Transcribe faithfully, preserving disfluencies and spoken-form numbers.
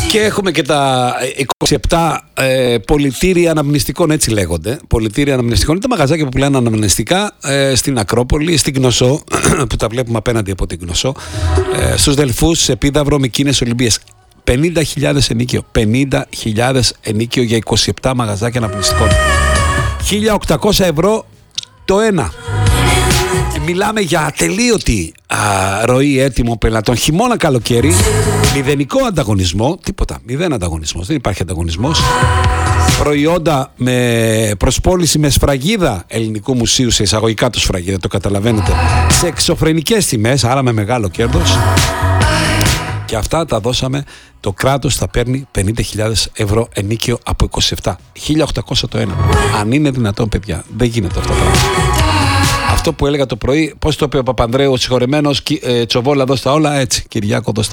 Και έχουμε και τα είκοσι επτά ε, πολιτήρια αναμνηστικών, έτσι λέγονται. Πολιτήρια αναμνηστικών είναι τα μαγαζάκια που πουλάνε αναμνηστικά ε, στην Ακρόπολη, στην Κνωσό, που τα βλέπουμε απέναντι από την Κνωσό, ε, στους Δελφούς, σε Επίδαυρο, Μικίνες, Ολυμπίες. πενήντα χιλιάδες ενίκιο. πενήντα χιλιάδες ενίκιο για είκοσι επτά μαγαζάκια αναμνηστικών. χίλια οκτακόσια ευρώ το ένα. Μιλάμε για ατελείωτη α, ροή έτοιμων πελατών. Χειμώνα, καλοκαίρι, μηδενικό ανταγωνισμό. Τίποτα, μηδέν ανταγωνισμός. Δεν υπάρχει ανταγωνισμός. Προϊόντα με προσπόληση με σφραγίδα Ελληνικού Μουσείου, σε εισαγωγικά του σφραγίδα, το καταλαβαίνετε, σε εξωφρενικές τιμές, άρα με μεγάλο κέρδος. Και αυτά τα δώσαμε. Το κράτος θα παίρνει πενήντα χιλιάδες ευρώ ενίκιο από είκοσι επτά. χίλια οκτακόσια το ένα. Αν είναι δυνατόν, παιδιά, δεν γίνεται αυτό το πράγμα. Αυτό που έλεγα το πρωί, πώς το είπε ο Παπανδρέου, ο συγχωρεμένος, ε, Τσοβόλα, δώσ' τα όλα, έτσι, Κυριάκο, δώσ' τα